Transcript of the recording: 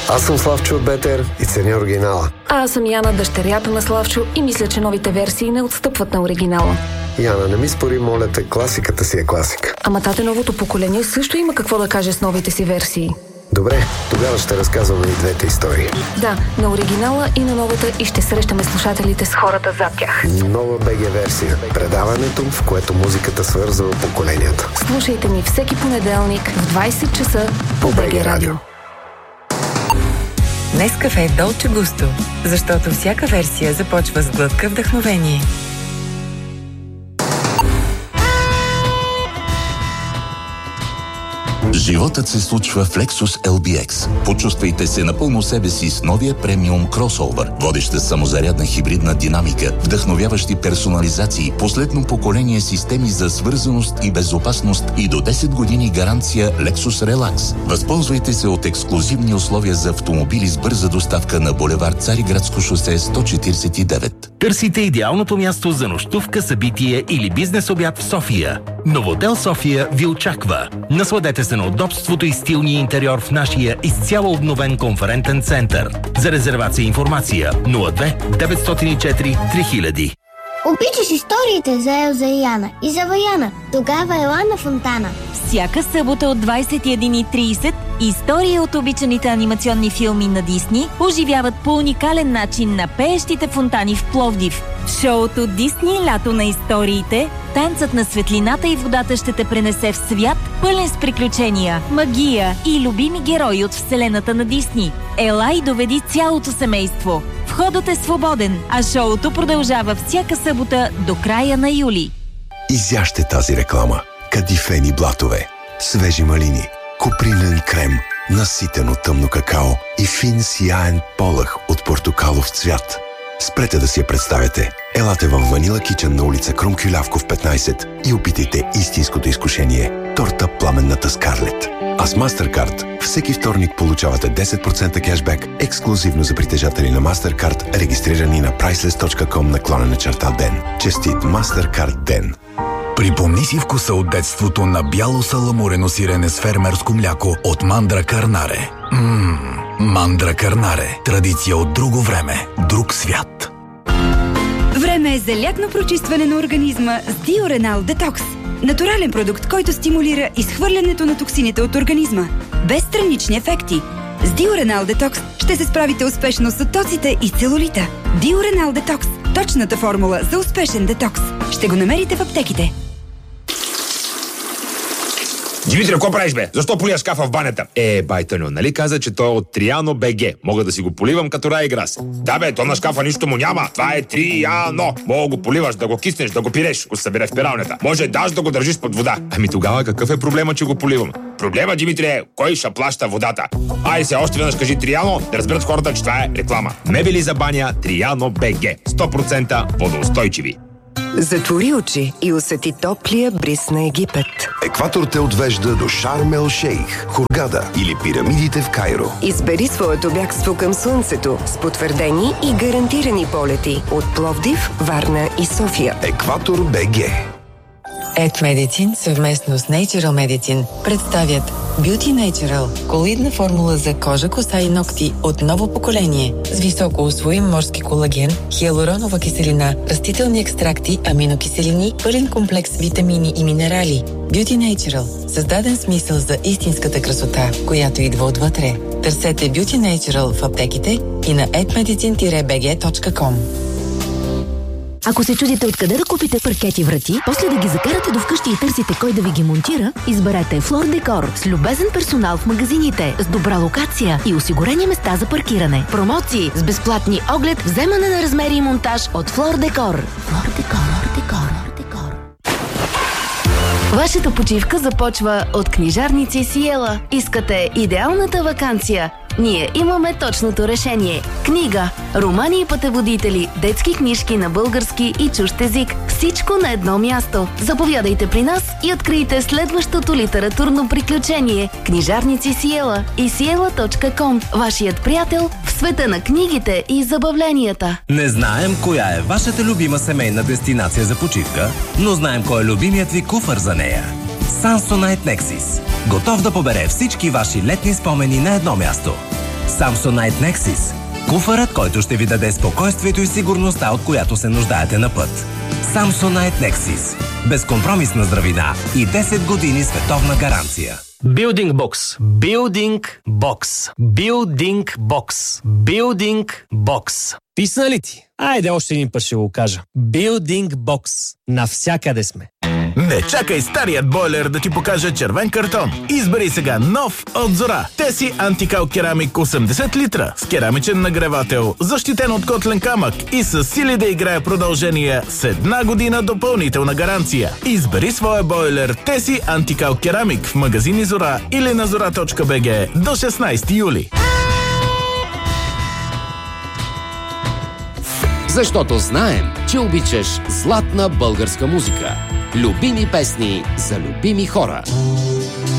Аз съм Славчо от Бетер и ценя оригинала. А аз съм Яна, дъщерята на Славчо и мисля, че новите версии не отстъпват на оригинала. Яна, не ми спори, моля те, класиката си е класика. Ама тате, новото поколение също има какво да каже с новите си версии. Добре, тогава ще разказваме и двете истории. Да, на оригинала и на новата, и ще срещаме слушателите с хората зад тях. Нова БГ версия. Предаването, в което музиката свързва поколенията. Слушайте ни всеки понеделник в 20 часа по БГ Радио. Нескафе Долче Густо, защото всяка версия започва с глътка вдъхновение. Животът се случва в Lexus LBX. Почувствайте се напълно себе си с новия премиум кросовър. Водеща самозарядна хибридна динамика, вдъхновяващи персонализации, последно поколение системи за свързаност и безопасност и до 10 години гаранция Lexus Relax. Възползвайте се от ексклузивни условия за автомобили с бърза доставка на булевард Цариградско шосе 149. Търсите идеалното място за нощувка, събитие или бизнес обяд в София. Новотел София ви очаква. Насладете се на удобството и стилния интериор в нашия изцяло обновен конферентен център. За резервация и информация 02 904 3000. Обичаш историите за Елза и Яна и за Ваяна. Тогава ела на Фонтана. Всяка събота от 21:30 истории от обичаните анимационни филми на Дисни оживяват по уникален начин на пеещите фонтани в Пловдив. В шоуто Дисни лято на историите, танцът на светлината и водата ще те пренесе в свят, пълен с приключения, магия и любими герои от вселената на Дисни. Ела и доведи цялото семейство. Входът е свободен, а шоуто продължава всяка събота до края на юли. Изяжте тази реклама. Кадифени блатове, свежи малини, купринен крем, наситено тъмно какао и фин сияен полъх от портокалов цвят. Спрете да си я представяте. Елате в Ванила Кичън на улица Крум Кюлявков 15 и опитайте истинското изкушение – торта Пламенната Скарлет. А с MasterCard всеки вторник получавате 10% кешбек ексклюзивно за притежатели на MasterCard, регистрирани на priceless.com/ден. Честит MasterCard ден! Припомни си вкуса от детството на бяло саламурено сирене с фермерско мляко от Мандра Карнаре. Мандра Карнаре. Традиция от друго време, друг свят. Време е за лятно прочистване на организма с Диоренал Детокс. Натурален продукт, който стимулира изхвърлянето на токсините от организма. Без странични ефекти. С Диоренал Детокс ще се справите успешно с оттоците и целулита. Диоренал Детокс. Точната формула за успешен детокс. Ще го намерите в аптеките. Димитри, какво правиш, бе? Защо полия шкафа в банята? Байтъню, нали каза, че той е от Триано БГ. Мога да си го поливам като Райграс. Да, бе, то на шкафа нищо му няма. Това е Триано. Мога го поливаш, да го киснеш, да го пиреш, го събере в пиралнята. Може даже да го държиш под вода. Ами тогава какъв е проблема, че го поливам? Проблема, Димитри, е кой ще плаща водата. Ай се, още веднъж кажи Триано, да разберат хората, че това е реклама. Мебели за баня Триано БГ. 100% водоустойчиви. Затвори очи и усети топлия бриз на Египет. Екватор те отвежда до Шарм ел Шейх, Хургада или пирамидите в Кайро. Избери своето бягство към слънцето с потвърдени и гарантирани полети от Пловдив, Варна и София. Екватор БГ. Ed Medicine съвместно с Natural Medicine представят Beauty Natural – колоидна формула за кожа, коса и ногти от ново поколение с високо усвоим морски колаген, хиалуронова киселина, растителни екстракти, аминокиселини, пълен комплекс витамини и минерали. Beauty Natural – създаден смисъл за истинската красота, която идва отвътре. Търсете Beauty Natural в аптеките и на edmedicine-bg.com. Ако се чудите откъде да купите паркети врати, после да ги закарате до вкъщи и търсите кой да ви ги монтира, изберете Флор Декор с любезен персонал в магазините, с добра локация и осигурени места за паркиране. Промоции с безплатни оглед, вземане на размери и монтаж от Флор Декор. Флор Декор. Вашата почивка започва от книжарници Сиела. Искате идеалната ваканция? Ние имаме точното решение. Книга, романи и пътеводители, детски книжки на български и чужд език. Всичко на едно място. Заповядайте при нас и открийте следващото литературно приключение. Книжарници Сиела и siela.com. Вашият приятел в света на книгите и забавленията. Не знаем коя е вашата любима семейна дестинация за почивка, но знаем кой е любимият ви куфар за нея. Samsonite Nexus. Готов да побере всички ваши летни спомени на едно място. Samsonite Nexus. Куфарът, който ще ви даде спокойствието и сигурността, от която се нуждаете на път. Samsonite Nexus. Безкомпромисна здравина и 10 години световна гаранция. Building Box. Building Box. Building Box. Building Box. Писна ли ти? Айде още един път ще го кажа. Building Box. Навсякъде сме. Не чакай старият бойлер да ти покаже червен картон. Избери сега нов от Зора. Теси антикал керамик 80 литра с керамичен нагревател, защитен от котлен камък и с сили да играе продължение с 1 година допълнителна гаранция. Избери своя бойлер Теси антикал керамик в магазини Зора или на zora.bg до 16 юли. Защото знаем, че обичаш златна българска музика. Любими песни за любими хора.